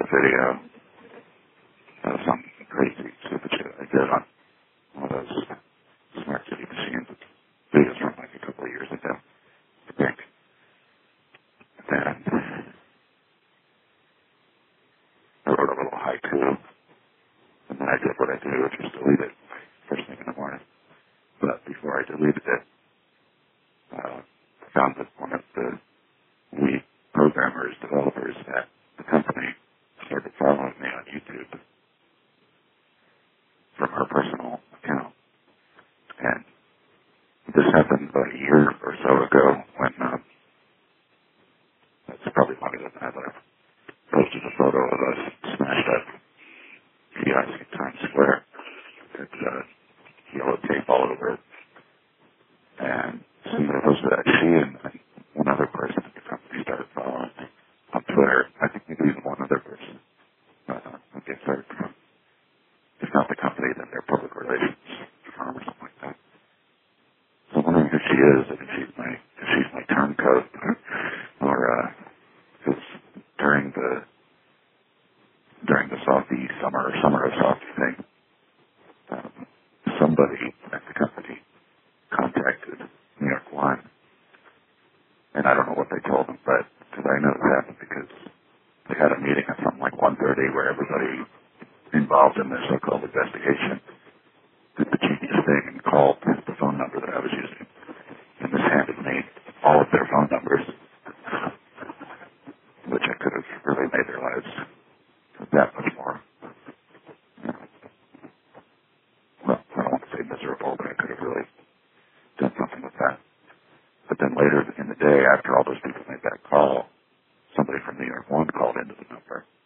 video of some crazy stupid shit I did on one of those smart city machines. Videos from like a couple of years ago, I think. And I wrote a little haiku, and then I did what I do, which was delete it first thing in the morning. But before I deleted it, I found that one of the lead programmers, developers at the company started following me on YouTube from her personal account. And this happened about a year or so ago when, that's probably longer than that, but I posted a photo of a smashed up kiosk in Times Square with yellow tape all over it. And somebody posted that she and one other person at the company started following me on Twitter. I think maybe even one other person. They started from, if not the company, then their public relations firm or something like that. So I'm wondering who she is, if she's my turncoat, or because during the Softy summer of Softy thing, somebody at the company contacted New York One, and I don't know what they told them, but because I know it happened because they had a meeting at something like 1:30 where everybody involved in this so-called investigation did the genius thing and called the phone number that I was using, and this handed me all of their phone numbers, which I could have really made their lives that much more, well, I don't want to say miserable, but I could have really done something with that. But then later in the day, after all those people made that call, somebody from New York One called into the number